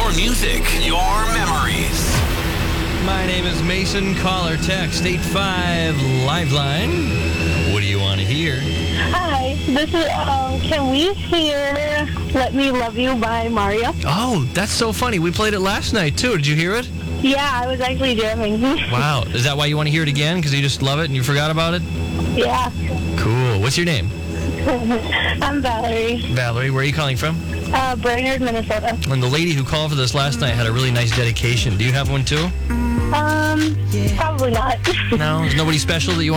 Your music, your memories. My name is Mason. Call or text 85 Liveline. What do you want to hear? Hi, this is, can we hear Let Me Love You by Mario? Oh, that's so funny. We played it last night, too. Did you hear it? Yeah, I was actually jamming. Wow. Is that why you want to hear it again? Because you just love it and you forgot about it? Yeah. Cool. What's your name? I'm Valerie. Valerie. Where are you calling from? Brainerd, Minnesota. And the lady who called for this last night had a really nice dedication. Do you have one, too? Probably not. No? There's nobody special that you want